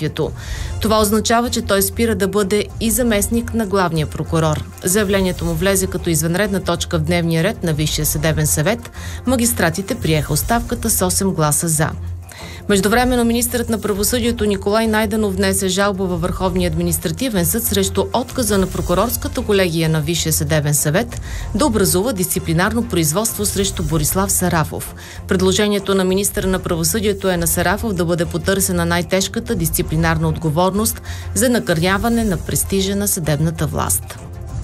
следствието. Това означава, че той спира да бъде и заместник на главния прокурор. Заявлението му влезе като извънредна точка в дневния ред на Висшия съдебен съвет. Магистратите приеха оставката с 8 гласа за. Междувременно министърът на правосъдието Николай Найденов внесе жалба във Върховния административен съд срещу отказа на прокурорската колегия на Висшия съдебен съвет да образува дисциплинарно производство срещу Борислав Сарафов. Предложението на министъра на правосъдието е на Сарафов да бъде потърсена най-тежката дисциплинарна отговорност за накърняване на престижа на съдебната власт.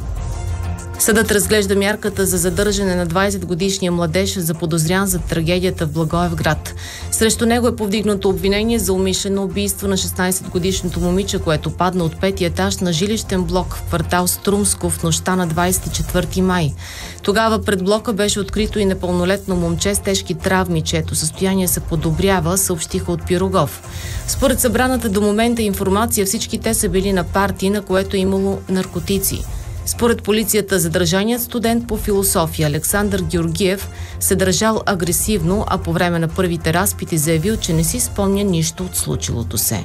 Съдът разглежда мярката за задържане на 20-годишния младеж, заподозрян за трагедията в Благоевград. Срещу него е повдигнато обвинение за умишлено убийство на 16-годишното момиче, което падна от 5-ти етаж на жилищен блок в квартал Струмско в нощта на 24 май. Тогава пред блока беше открито и непълнолетно момче с тежки травми, чието състояние се подобрява, съобщиха от Пирогов. Според събраната до момента информация, всички те са били на парти, на което е имало наркотици. Според полицията, задържаният студент по философия Александър Георгиев се държал агресивно, а по време на първите разпити заявил, че не си спомня нищо от случилото се.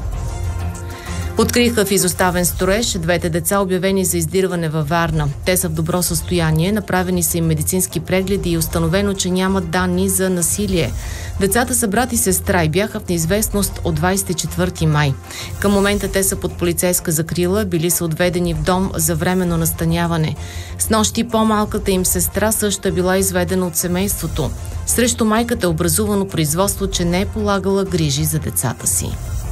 Откриха в изоставен строеж двете деца, обявени за издирване във Варна. Те са в добро състояние, направени са им медицински прегледи и установено, че нямат данни за насилие. Децата са брат и сестра и бяха в неизвестност от 24 май. Към момента те са под полицейска закрила, били са отведени в дом за временно настаняване. Снощи по-малката им сестра също е била изведена от семейството. Срещу майката е образувано производство, че не е полагала грижи за децата си.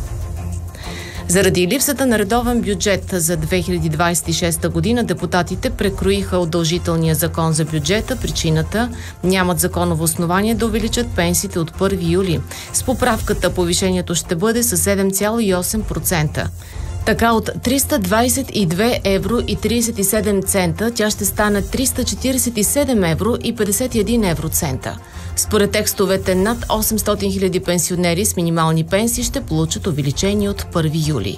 Заради липсата на редовен бюджет за 2026 година, депутатите прекроиха удължителния закон за бюджета. Причината – нямат законово основание да увеличат пенсиите от 1 юли. С поправката повишението ще бъде с 7,8%. Така от 322 евро и 37 цента тя ще стане 347 евро и 51 евроцента. Според текстовете, над 800 000 пенсионери с минимални пенсии ще получат увеличение от 1 юли.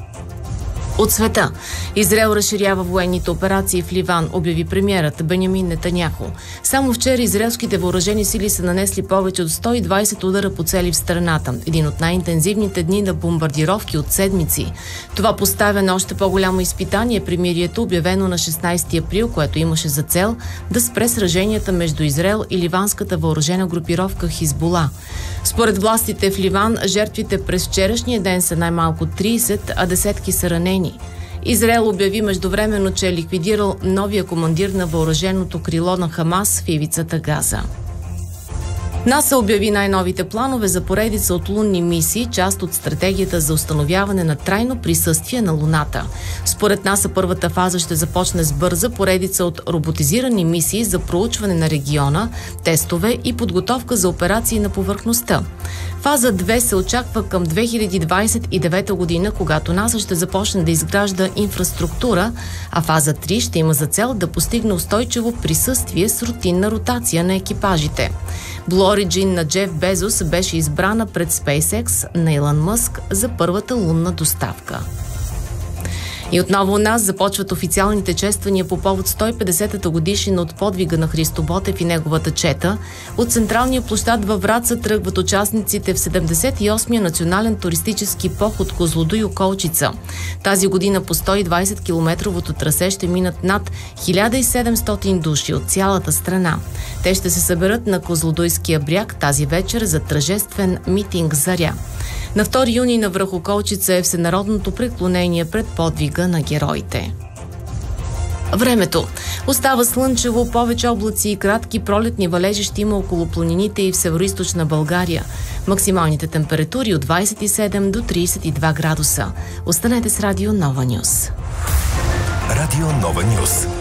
От света. Израел разширява военните операции в Ливан, обяви премиерът Бенямин Нетаняху. Само вчера израелските въоръжени сили са нанесли повече от 120 удара по цели в страната. Един от най-интензивните дни на бомбардировки от седмици. Това поставя на още по-голямо изпитание примирието, обявено на 16 април, което имаше за цел да спре сраженията между Израел и ливанската въоръжена групировка Хизбула. Според властите в Ливан, жертвите през вчерашния ден са най-малко 30, а десетки са ранени. Израел обяви междувременно, че е ликвидирал новия командир на въоръженото крило на Хамас в ивицата Газа. НАСА обяви най-новите планове за поредица от лунни мисии, част от стратегията за установяване на трайно присъствие на Луната. Според НАСА първата фаза ще започне с бърза поредица от роботизирани мисии за проучване на региона, тестове и подготовка за операции на повърхността. Фаза 2 се очаква към 2029 година, когато НАСА ще започне да изгражда инфраструктура, а фаза 3 ще има за цел да постигне устойчиво присъствие с рутинна ротация на екипажите. Blue Origin на Джеф Безос беше избрана пред SpaceX на Илон Мъск за първата лунна доставка. И отново у нас започват официалните чествания по повод 150-та годишнина от подвига на Христо Ботев и неговата чета. От централния площад във Враца тръгват участниците в 78-я национален туристически поход Козлодуй Околчица. Тази година по 120-километровото трасе ще минат над 1700 души от цялата страна. Те ще се съберат на Козлодуйския бряг тази вечер за тържествен митинг «Заря». На 2 юни на връх Околчица е всенародното преклонение пред подвига на героите. Времето. Остава слънчево, повече облаци и кратки пролетни валежи ще има около планините и в североизточна България. Максималните температури от 27 до 32 градуса. Останете с Радио Нова Нюс. Радио Нова Нюс.